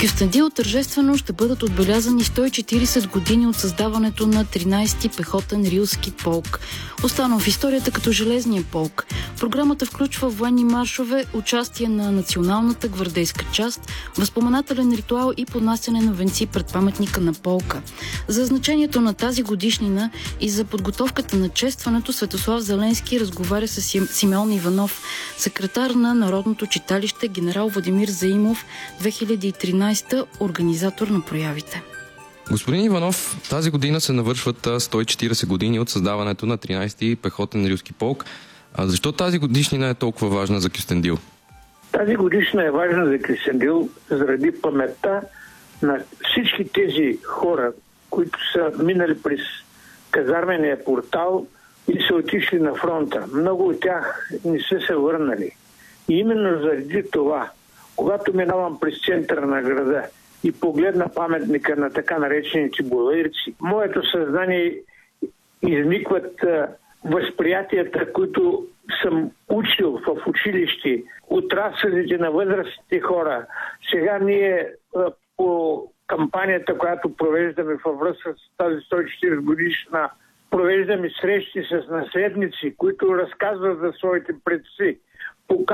Кюстендил тържествено ще бъдат отбелязани 140 години от създаването на 13-ти пехотен рилски полк, останал в историята като Железния полк. Програмата включва военни маршове, участие на националната гвардейска част, възпоменателен ритуал и поднасяне на венци пред паметника на полка. За значението на тази годишнина и за подготовката на честването Светослав Зеленски разговаря с Симеон Иванов, секретар на Народното читалище генерал Владимир Заимов, 2013 организатор на проявите. Господин Иванов, тази година се навършват 140 години от създаването на 13-ти пехотен рилски полк. Защо тази годишнина е толкова важна за Кюстендил? Тази годишна е важна за Кюстендил заради паметта на всички тези хора, които са минали през казармения портал и са отишли на фронта. Много от тях не са се върнали. И именно заради това, когато минавам през центъра на града и погледна паметника на така наречените боевирци, моето съзнание измикват възприятията, които съм учил в училище, от разказите на възрастните хора. Сега ние по кампанията, която провеждаме във връзка с тази 140 годишна, провеждаме срещи с наследници, които разказват за своите предци.